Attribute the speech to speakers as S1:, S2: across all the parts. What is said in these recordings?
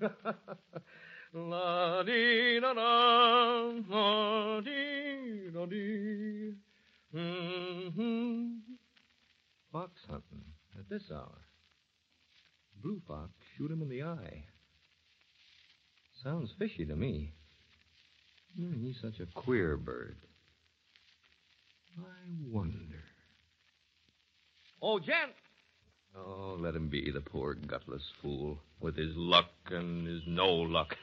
S1: La-dee-da-da, la-dee-da-dee. Mm-hmm. Fox hunting at this hour. Blue fox shoot him in the eye. Sounds fishy to me. He's such a queer bird. I wonder. Oh, Jen! Oh, let him be, the poor gutless fool, with his luck and his no luck.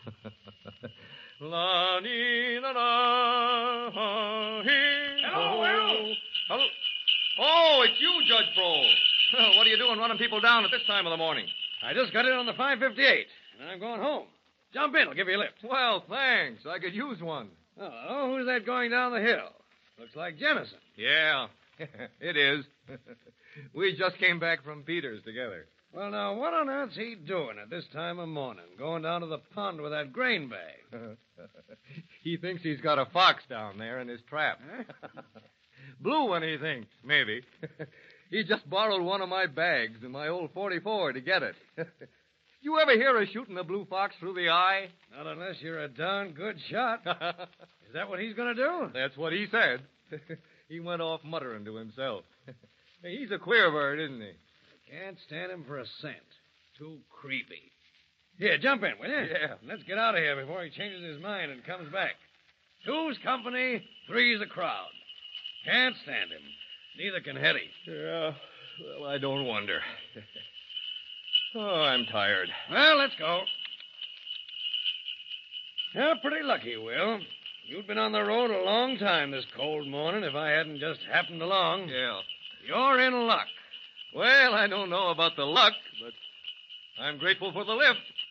S1: La-dee-da-da,
S2: Hello, Will.
S1: Hello. Oh, it's you, Judge Prohl. What are you doing running people down at this time of the morning?
S2: I just got in on the 558, and I'm going home. Jump in, I'll give you a lift.
S1: Well, thanks. I could use one.
S2: Oh, who's that going down the hill? Looks like Jennison.
S1: Yeah, it is. We just came back from Peters together.
S2: Well, now, what on earth's he doing at this time of morning, going down to the pond with that grain bag?
S1: He thinks he's got a fox down there in his trap.
S2: Huh?
S1: Blue one, he thinks, maybe. He just borrowed one of my bags in my old 44 to get it. You ever hear of shooting a blue fox through the eye?
S2: Not unless you're a darn good shot. Is that what he's going to do?
S1: That's what he said. He went off muttering to himself. He's a queer bird, isn't he?
S2: Can't stand him for a cent. Too creepy. Here, jump in, will you?
S1: Yeah.
S2: Let's get out of here before he changes his mind and comes back. Two's company, three's a crowd. Can't stand him. Neither can Hetty.
S1: Yeah, well, I don't wonder. Oh, I'm tired.
S2: Well, let's go. Yeah, pretty lucky, Will. You'd been on the road a long time this cold morning if I hadn't just happened along.
S1: Yeah.
S2: You're in luck.
S1: Well, I don't know about the luck, but I'm grateful for the lift.